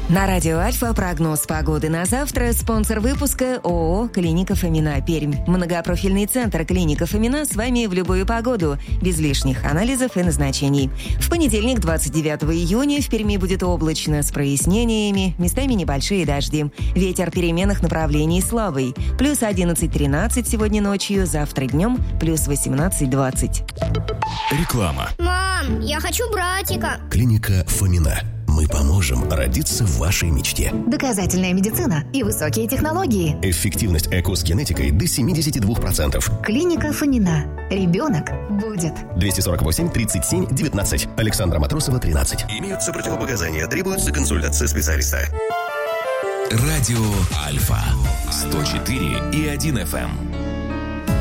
На радио Альфа прогноз погоды на завтра. Спонсор выпуска ООО «Клиника Фомина», Пермь. Многопрофильный центр «Клиника Фомина» с вами в любую погоду, без лишних анализов и назначений. В понедельник, 29 июня, в Перми будет облачно с прояснениями, местами небольшие дожди. Ветер переменных направлений слабый. Плюс 11-13 сегодня ночью, завтра днем плюс 18-20. Реклама. Мам, я хочу братика. Клиника Фомина. Мы поможем родиться в вашей мечте. Доказательная медицина и высокие технологии. Эффективность ЭКО с генетикой до 72%. Клиника Фомина. Ребенок будет. 248 37 19. Александра Матросова, 13. Имеются противопоказания. Требуется консультация специалиста. Радио Альфа 104,1 FM.